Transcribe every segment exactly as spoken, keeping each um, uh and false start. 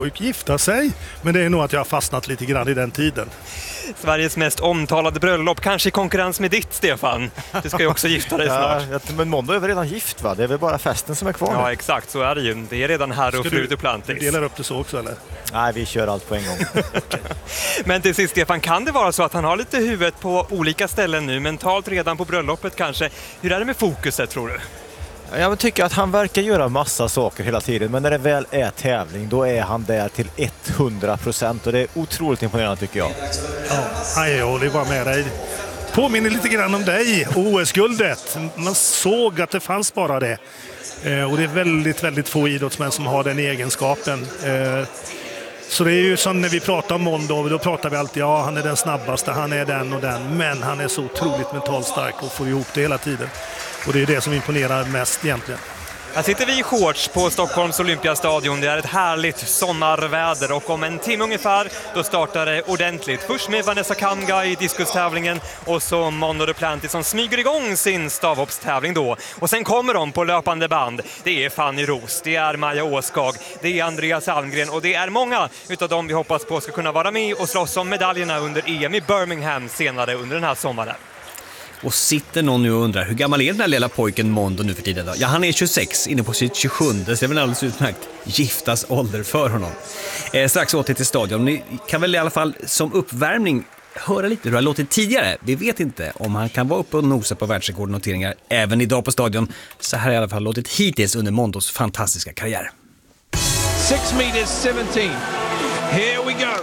och gifta sig, men det är nog att jag har fastnat lite grann i den tiden. Sveriges mest omtalade bröllop, kanske i konkurrens med ditt, Stefan. Du ska ju också gifta dig snart. Ja, men Mondo är väl redan gift, va? Det är väl bara festen som är kvar nu. Ja, exakt, så är det ju. Det är redan herr och fru Duplantis. Du delar upp det så också, eller? Nej, vi kör allt på en gång. Men till sist, Stefan, kan det vara så att han har lite huvudet på olika ställen nu, mentalt redan på bröllopet kanske? Hur är det med fokuset, tror du? Jag tycker att han verkar göra massa saker hela tiden, men när det väl är tävling då är han där till hundra procent och det är otroligt imponerande tycker jag. Ja, jag håller bara med dig. Påminner lite grann om dig, O S-guldet. Man såg att det fanns bara det. Och det är väldigt, väldigt få idrottsmän som har den egenskapen. Så det är ju som när vi pratar om Mondo, då pratar vi alltid, ja han är den snabbaste, han är den och den. Men han är så otroligt mentalt stark och får ihop det hela tiden. Och det är det som imponerar mest egentligen. Här sitter vi i shorts på Stockholms Olympiastadion. Det är ett härligt sommarväder och om en timme ungefär då startar det ordentligt. Först med Vanessa Kanga i diskustävlingen och så Mondo Duplantis som smyger igång sin stavhoppstävling då. Och sen kommer de på löpande band. Det är Fanny Roos, det är Maja Åskag, det är Andreas Almgren och det är många utav dem vi hoppas på ska kunna vara med och slåss om medaljerna under E M i Birmingham senare under den här sommaren. Och sitter någon nu och undrar, hur gammal är den här lilla pojken Mondo nu för tiden då? Ja, han är tjugosex, inne på sitt tjugosju, så är väl alldeles utmärkt giftas ålder för honom. Eh, strax åter till stadion. Ni kan väl i alla fall som uppvärmning höra lite hur det har låtit tidigare. Vi vet inte om han kan vara uppe och nosa på världsrekordnoteringar även idag på stadion. Så här har i alla fall låtit hittills under Mondos fantastiska karriär. six meters seventeen. Here we go.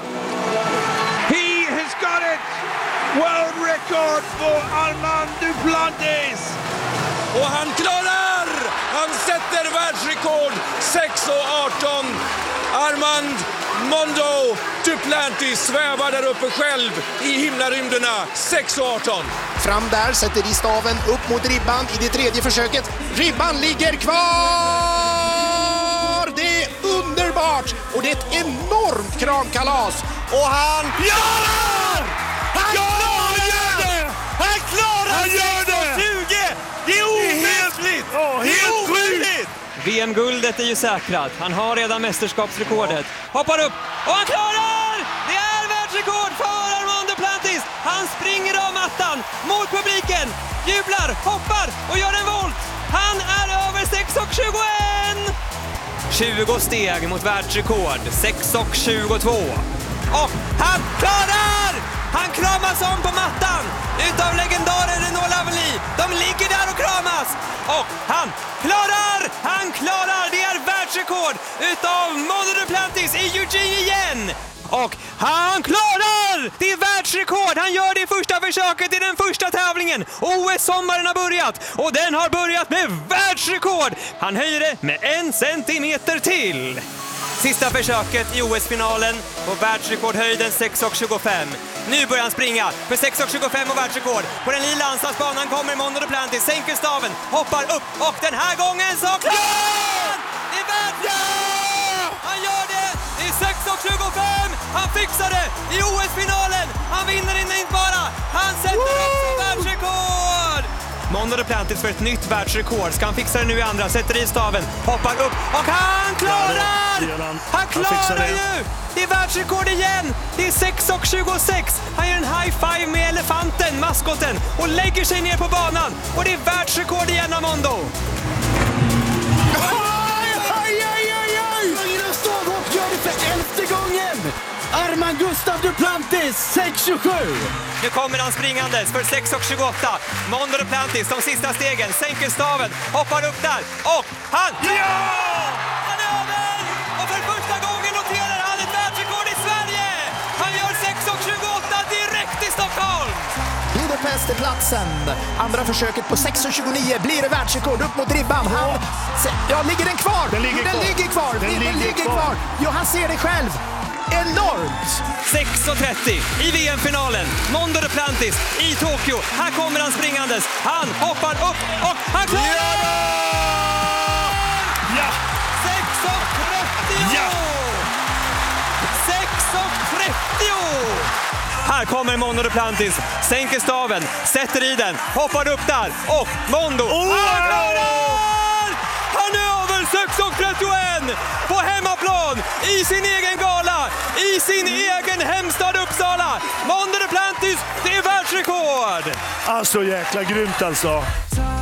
He has got it! World record for Armand Duplantis! Och han klarar! Han sätter världsrekord sex arton. Armand Mondo Duplantis svävar där uppe själv i himlarymderna. sex arton. Fram där sätter de staven upp mot ribban i det tredje försöket. Ribban ligger kvar! Det är underbart! Och det är ett enormt kramkalas. Och han... Ja! Han klarar det! Han klarar sex tjugo! Det är omöjligt! Det är omöjligt! V M-guldet är ju säkrat. Han har redan mästerskapsrekordet. Hoppar upp och han klarar! Det är världsrekord för Armand Duplantis. Han springer av mattan mot publiken, jublar, hoppar och gör en volt. Han är över sex tjugoett! tjugo steg mot världsrekord, sex tjugotvå. Och han klarar! Han kramas om på mattan utav legendaren Renaud Lavely. De ligger där och kramas. Och han klarar! Han klarar! Det är världsrekord utav Mondo Duplantis i Eugene igen. Och han klarar! Det är världsrekord! Han gör det i första försöket i den första tävlingen. O S-sommaren har börjat och den har börjat med världsrekord. Han höjer det med en centimeter till. Sista försöket i O S-finalen på världsrekordhöjden sex tjugofem. Nu börjar han springa för sex tjugofem och världsrekord. På den lilla anslagsbanan kommer Mondo Duplantis, sänker staven, hoppar upp och den här gången så klarar! Det är världsrekord! Han gör det! Det är sex tjugofem! Han fixar det i O S-finalen! Han vinner inte bara! Han sätter också världsrekord! Mondo Duplantis för ett nytt världsrekord. Ska han fixa det nu i andra? Sätter i staven, hoppar upp och han klarar! Han klarar ju! Det är världsrekord igen! Det är sex tjugosex. Han gör en high five med elefanten, maskoten, och lägger sig ner på banan. Och det är världsrekord igen av Mondo. Aj, aj, aj, aj, aj! Magnus Stavhopp gör det för elfte gången! Armand Gustav Duplantis, sex tjugosju! Nu kommer han springandes för sex tjugoåtta. Mondo Duplantis, de sista stegen, sänker staven, hoppar upp där och han... Ja! Han är över! Och för första gången noterar han ett världsrekord i Sverige! Han gör sex tjugoåtta direkt i Stockholm! Budapest är platsen. Andra försöket på sex tjugonio blir det världsrekord upp mot ribban. Han... Ja, ligger den kvar? Den ligger den kvar. Ligger kvar. Den, den ligger, ligger kvar. kvar. Ja, han ser det själv. Enormt! sex trettio i V M-finalen. Mondo Duplantis i Tokyo. Här kommer han springandes. Han hoppar upp och han klarar! Ja! Ja! sex trettio! Ja! sex trettio! Här kommer Mondo Duplantis, sänker staven, sätter i den, hoppar upp där och Mondo, Oh! han klarar! Han är över sex sex och trettioett på hemmaplan, i sin egen gala, i sin egen hemstad Uppsala. Mons Duplantis, det är världsrekord! Alltså jäkla grymt alltså.